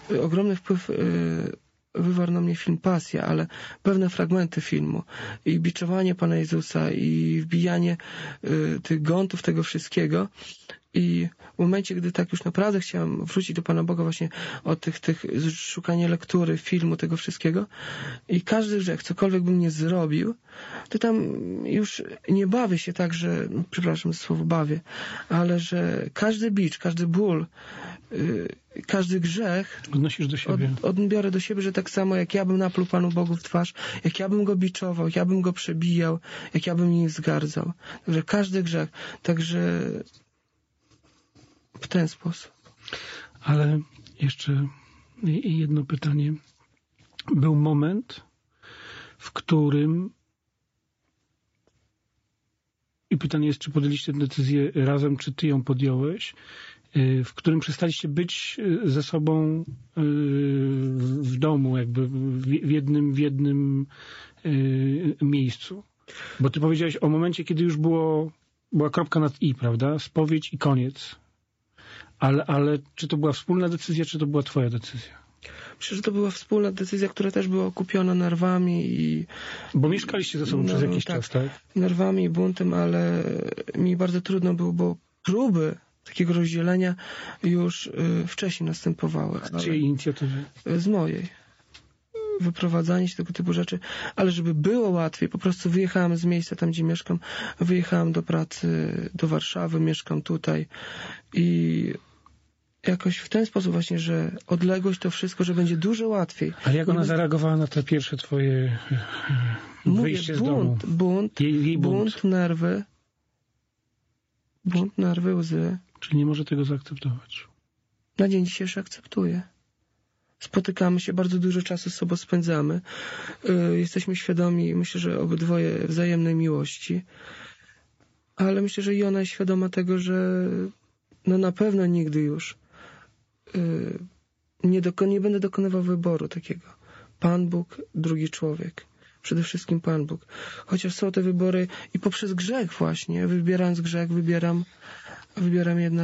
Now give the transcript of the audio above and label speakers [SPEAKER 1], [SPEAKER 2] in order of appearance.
[SPEAKER 1] ogromny wpływ wywarł na mnie film Pasja, ale pewne fragmenty filmu i biczowanie Pana Jezusa i wbijanie tych gątów tego wszystkiego i w momencie, gdy tak już naprawdę chciałem wrócić do Pana Boga właśnie od tych szukania lektury, filmu, tego wszystkiego i każdy grzech, cokolwiek bym nie zrobił, to tam już nie bawię się tak, że, przepraszam za słowo bawię, ale że każdy bicz, każdy ból, każdy grzech
[SPEAKER 2] odnosisz do siebie.
[SPEAKER 1] Odbiorę do siebie, że tak samo jak ja bym napluł Panu Bogu w twarz, jak ja bym go biczował, jak ja bym go przebijał, jak ja bym nim zgardzał. Także każdy grzech. Także w ten sposób.
[SPEAKER 2] Ale jeszcze jedno pytanie. Był moment, w którym i pytanie jest, czy podjęliście tę decyzję razem, czy ty ją podjąłeś, w którym przestaliście być ze sobą w domu, jakby w jednym miejscu. Bo ty powiedziałeś o momencie, kiedy już była kropka nad i, prawda? Spowiedź i koniec. Ale czy to była wspólna decyzja, czy to była twoja decyzja?
[SPEAKER 1] Myślę, że to była wspólna decyzja, która też była okupiona nerwami i...
[SPEAKER 2] Bo mieszkaliście ze sobą przez jakiś czas, tak?
[SPEAKER 1] Nerwami i buntem, ale mi bardzo trudno było, bo próby takiego rozdzielenia już wcześniej następowały.
[SPEAKER 2] Z czyjej inicjatywy?
[SPEAKER 1] Z mojej. Wyprowadzanie się, tego typu rzeczy. Ale żeby było łatwiej, po prostu wyjechałem z miejsca tam, gdzie mieszkam. Wyjechałem do pracy do Warszawy, mieszkam tutaj i jakoś w ten sposób właśnie, że odległość to wszystko, że będzie dużo łatwiej.
[SPEAKER 2] Ale jak ona zareagowała na te pierwsze twoje wyjście z domu?
[SPEAKER 1] Bunt, nerwy. Bunt, nerwy, łzy.
[SPEAKER 2] Czyli nie może tego zaakceptować.
[SPEAKER 1] Na dzień dzisiejszy akceptuję. Spotykamy się, bardzo dużo czasu z sobą spędzamy. Jesteśmy świadomi, myślę, że obydwoje wzajemnej miłości. Ale myślę, że i ona jest świadoma tego, że no na pewno nigdy już nie będę dokonywał wyboru takiego. Pan Bóg, drugi człowiek. Przede wszystkim Pan Bóg. Chociaż są te wybory i poprzez grzech właśnie, wybierając grzech, wybieram jednak